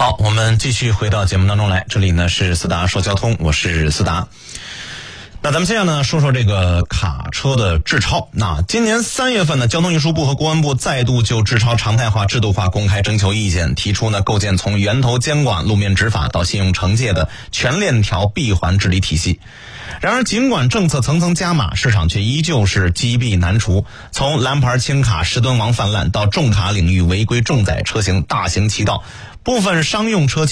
好，我们继续回到节目当中来，这里呢是思达说交通，我是思达。那咱们现在呢说说这个卡车的滞超。那今年3月份呢，交通运输部和公安部再度就滞超常态化制度化公开征求意见，提出呢构建从源头监管、路面执法到信用惩戒的全链条闭环治理体系。然而尽管政策层层加码，市场却依旧是积弊难除，从蓝牌轻卡、10吨王泛滥到重卡领域违规重载车型大行其道，部分商用车企